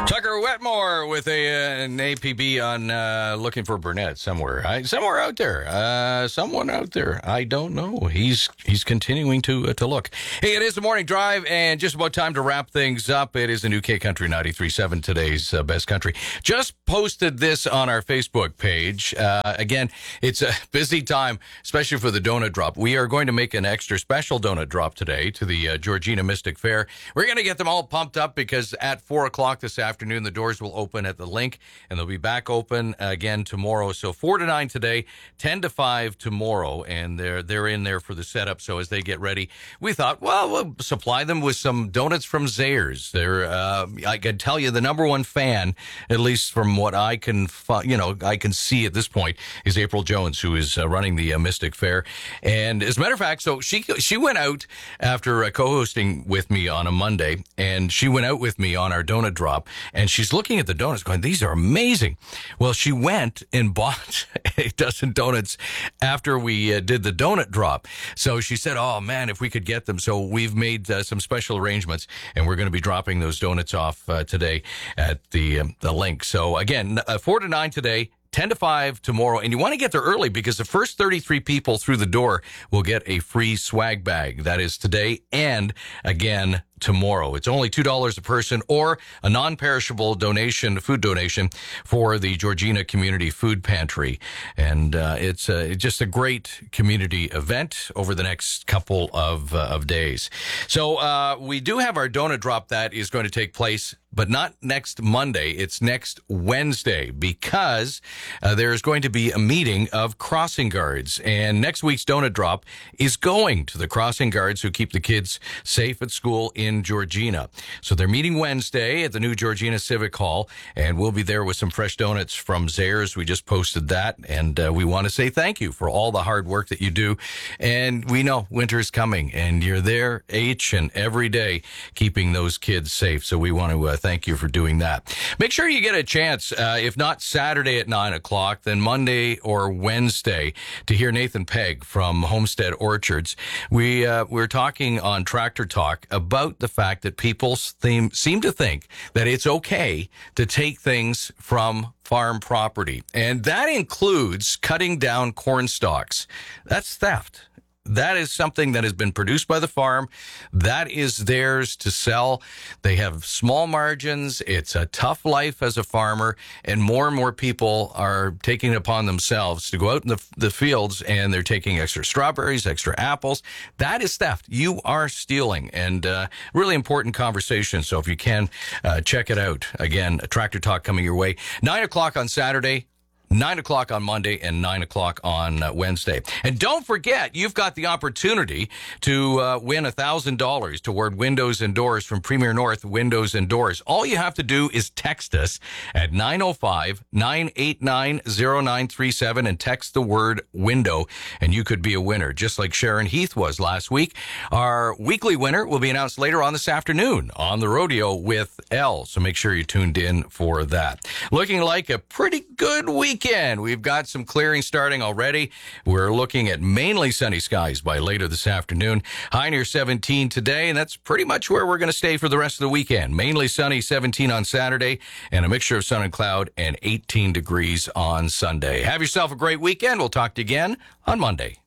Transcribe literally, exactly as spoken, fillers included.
Tucker Wetmore with a, uh, an A P B on uh, looking for Burnett somewhere. I, somewhere out there. Uh, someone out there. I don't know. He's he's continuing to uh, to look. Hey, it is the morning drive and just about time to wrap things up. It is the new K Country ninety-three point seven, today's uh, best country. Just posted this on our Facebook page. Uh, again, it's a busy time, especially for the donut drop. We are going to make an extra special donut drop today to the uh, Georgina Mystic Fair. We're going to get them all pumped up because at four o'clock this afternoon, the doors will open at the link, and they'll be back open again tomorrow. So four to nine today, ten to five tomorrow, and they're they're in there for the setup. So as they get ready, we thought, well, we'll supply them with some donuts from Zayre's. They're, uh, I can tell you, the number one fan, at least from what I can, you know, I can see at this point, is April Jones, who is uh, running the uh, Mystic Fair. And as a matter of fact, so she she went out after uh, co-hosting with me on a Monday, and she went out with me on our donut drop. And she's looking at the donuts going, these are amazing. Well, she went and bought a dozen donuts after we uh, did the donut drop. So she said, oh, man, if we could get them. So we've made uh, some special arrangements, and we're going to be dropping those donuts off uh, today at the, um, the link. So, again, uh, four to nine today, ten to five tomorrow. And you want to get there early because the first thirty-three people through the door will get a free swag bag. That is today and, again, tomorrow. It's only two dollars a person or a non-perishable donation, food donation for the Georgina Community Food Pantry. And uh, it's uh, just a great community event over the next couple of, uh, of days. So uh, we do have our donut drop that is going to take place, but not next Monday. It's next Wednesday because uh, there's going to be a meeting of crossing guards. And next week's donut drop is going to the crossing guards who keep the kids safe at school in Georgina. So they're meeting Wednesday at the new Georgina Civic Hall, and we'll be there with some fresh donuts from Zayre's. We just posted that, and uh, we want to say thank you for all the hard work that you do. And we know winter's coming, and you're there each and every day keeping those kids safe. So we want to uh, thank you for doing that. Make sure you get a chance, uh, if not Saturday at nine o'clock, then Monday or Wednesday, to hear Nathan Pegg from Homestead Orchards. We, uh, we're talking on Tractor Talk about the fact that people seem, seem to think that it's okay to take things from farm property. And that includes cutting down corn stalks. That's theft. That is something that has been produced by the farm. That is theirs to sell. They have small margins. It's a tough life as a farmer, and more and more people are taking it upon themselves to go out in the, the fields, and they're taking extra strawberries, extra apples. That is theft. You are stealing, and uh, really important conversation. So if you can, uh, check it out. Again, a Tractor Talk coming your way. Nine o'clock on Saturday, nine o'clock on Monday, and nine o'clock on uh, Wednesday. And don't forget, you've got the opportunity to uh, win one thousand dollars toward windows and doors from Premier North Windows and Doors. All you have to do is text us at nine oh five, nine eight nine, oh nine three seven and text the word window, and you could be a winner, just like Sharon Heath was last week. Our weekly winner will be announced later on this afternoon on the rodeo with Elle, so make sure you tuned in for that. Looking like a pretty good week. Weekend. We've got some clearing starting already. We're looking at mainly sunny skies by later this afternoon. High near seventeen today, and that's pretty much where we're going to stay for the rest of the weekend. Mainly sunny, seventeen on Saturday, and a mixture of sun and cloud, and eighteen degrees on Sunday. Have yourself a great weekend. We'll talk to you again on Monday.